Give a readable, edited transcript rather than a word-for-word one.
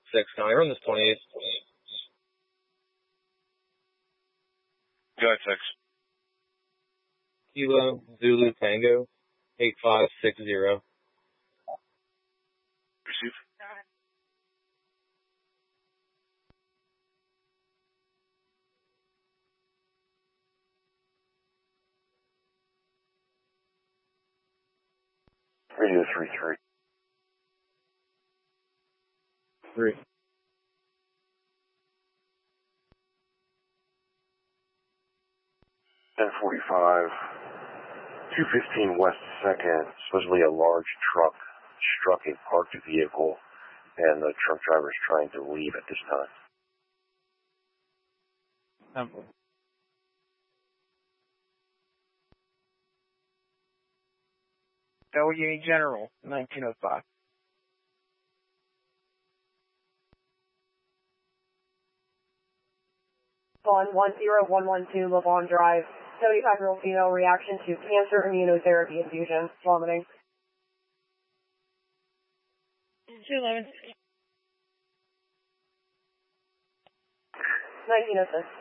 6, can I run this 28? Go ahead, 6. Kilo Zulu Tango 8560. Receive. Radio 3-3. 3. 10:45. 215 West 2nd. Supposedly a large truck struck a parked vehicle, and the truck driver is trying to leave at this time. WA General, 1905. On 10112 Lavon Drive, 75-year-old female reaction to cancer immunotherapy infusion, vomiting. 211. 1906.